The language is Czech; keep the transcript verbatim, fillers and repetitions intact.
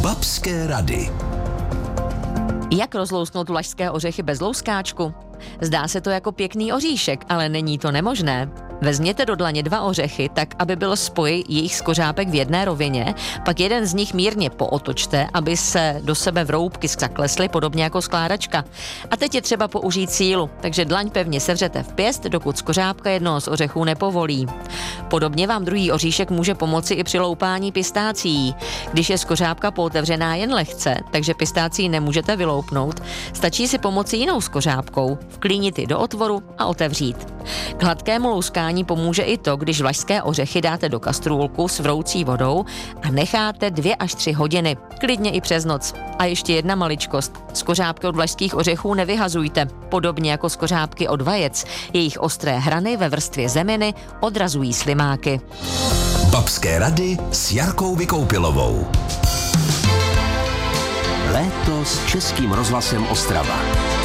Babské rady. Jak rozlousknout vlašské ořechy bez louskáčku? Zdá se to jako pěkný oříšek, ale není to nemožné. Vezměte do dlaně dva ořechy, tak aby byl spoj jejich skořápek v jedné rovině, pak jeden z nich mírně pootočte, aby se do sebe vroubky zaklesly, podobně jako skládačka. A teď je třeba použít sílu, takže dlaň pevně sevřete v pěst, dokud skořápka jednoho z ořechů nepovolí. Podobně vám druhý oříšek může pomoci i při loupání pistácií. Když je skořápka pootevřená jen lehce, takže pistácii nemůžete vyloupnout, stačí si pomoci jinou skořápkou, vklínit ji do otvoru a otevřít. K hladkému louskání pomůže i to, když vlašské ořechy dáte do kastrůlku s vroucí vodou a necháte dvě až tři hodiny, klidně i přes noc. A ještě jedna maličkost. Skořápky od vlašských ořechů nevyhazujte, podobně jako skořápky od vajec. Jejich ostré hrany ve vrstvě zeminy odrazují slimáky. Babské rady s Jarkou Vykoupilovou. Léto s Českým rozhlasem Ostrava.